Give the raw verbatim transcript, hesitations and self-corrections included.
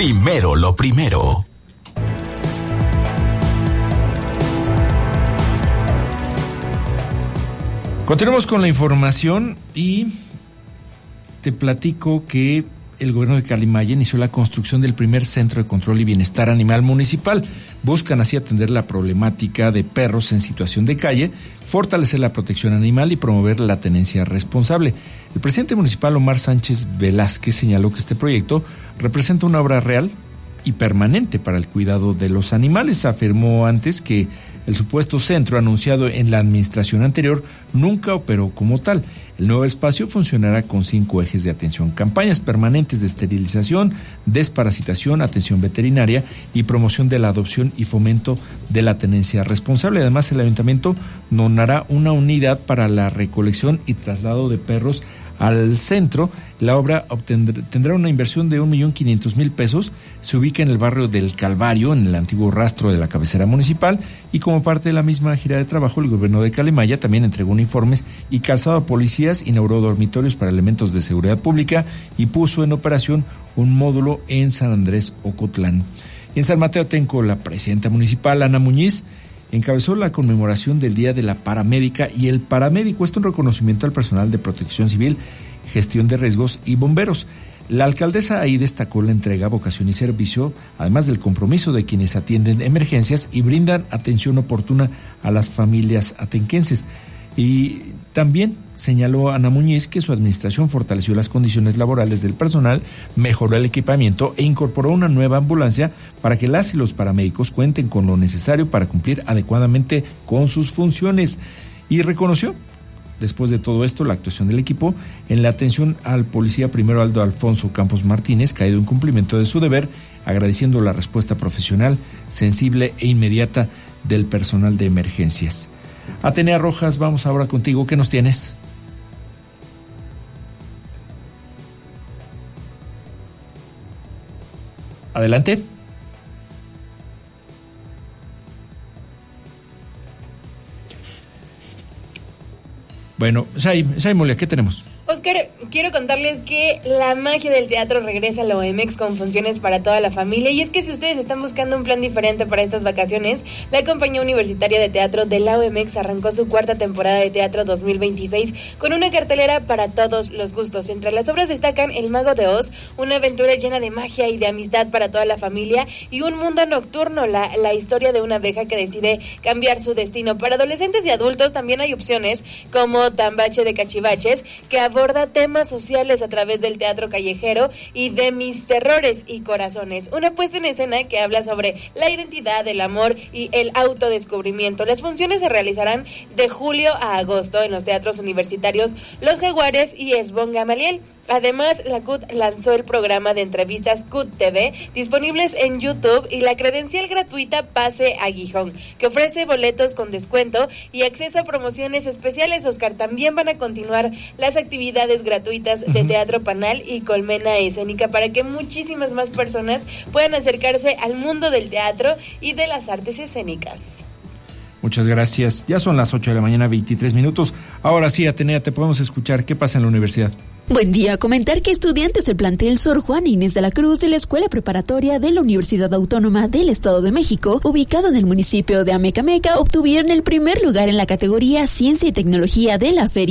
Primero lo primero. Continuamos con la información y te platico que el gobierno de Calimaya inició la construcción del primer centro de control y bienestar animal municipal. Buscan así atender la problemática de perros en situación de calle, fortalecer la protección animal y promover la tenencia responsable. El presidente municipal Omar Sánchez Velázquez señaló que este proyecto representa una obra real y permanente para el cuidado de los animales. Afirmó antes que el supuesto centro anunciado en la administración anterior nunca operó como tal. El nuevo espacio funcionará con cinco ejes de atención: campañas permanentes de esterilización, desparasitación, atención veterinaria y promoción de la adopción y fomento de la tenencia responsable. Además, el ayuntamiento donará una unidad para la recolección y traslado de perros al centro. La obra obtendrá, tendrá una inversión de un millón quinientos mil pesos. Se ubica en el barrio del Calvario, en el antiguo rastro de la cabecera municipal, y como parte de la misma gira de trabajo, el gobierno de Calimaya también entregó uniformes y calzado a policías, inauguró dormitorios para elementos de seguridad pública y puso en operación un módulo en San Andrés Ocotlán. Y en San Mateo Atenco, la presidenta municipal, Ana Muñiz, encabezó la conmemoración del Día de la Paramédica y el Paramédico. Esto en reconocimiento al personal de protección civil, gestión de riesgos y bomberos. La alcaldesa ahí destacó la entrega, vocación y servicio, además del compromiso de quienes atienden emergencias y brindan atención oportuna a las familias atenquenses. Y también señaló Ana Muñiz que su administración fortaleció las condiciones laborales del personal, mejoró el equipamiento e incorporó una nueva ambulancia para que las y los paramédicos cuenten con lo necesario para cumplir adecuadamente con sus funciones. Y reconoció, después de todo esto, la actuación del equipo en la atención al policía primero Aldo Alfonso Campos Martínez, caído en cumplimiento de su deber, agradeciendo la respuesta profesional, sensible e inmediata del personal de emergencias. Atenea Rojas, vamos ahora contigo. ¿Qué nos tienes? Adelante. Bueno, Shai, Shai Molia, ¿qué tenemos? Oscar, quiero contarles que la magia del teatro regresa a la O M X con funciones para toda la familia, y es que si ustedes están buscando un plan diferente para estas vacaciones, la Compañía Universitaria de Teatro de la O M X arrancó su cuarta temporada de teatro dos mil veintiséis con una cartelera para todos los gustos. Entre las obras destacan El Mago de Oz, una aventura llena de magia y de amistad para toda la familia, y Un Mundo Nocturno, la, la historia de una abeja que decide cambiar su destino. Para adolescentes y adultos también hay opciones como Tambache de Cachivaches, que aborda temas sociales a través del teatro callejero, y de Mis Terrores y Corazones, una puesta en escena que habla sobre la identidad, el amor y el autodescubrimiento. Las funciones se realizarán de julio a agosto en los teatros universitarios Los Jaguares y Esbón Gamaliel. Además, la C U T lanzó el programa de entrevistas C U T T V, disponibles en YouTube, y la credencial gratuita Pase a Gijón, que ofrece boletos con descuento y acceso a promociones especiales. Oscar, también van a continuar las actividades gratuitas de Teatro Panal y Colmena Escénica para que muchísimas más personas puedan acercarse al mundo del teatro y de las artes escénicas. Muchas gracias. Ya son las ocho de la mañana, veintitrés minutos. Ahora sí, Atenea, te podemos escuchar. ¿Qué pasa en la universidad? Buen día. Comentar que estudiantes del plantel Sor Juana Inés de la Cruz de la Escuela Preparatoria de la Universidad Autónoma del Estado de México, ubicado en el municipio de Amecameca, obtuvieron el primer lugar en la categoría Ciencia y Tecnología de la Feria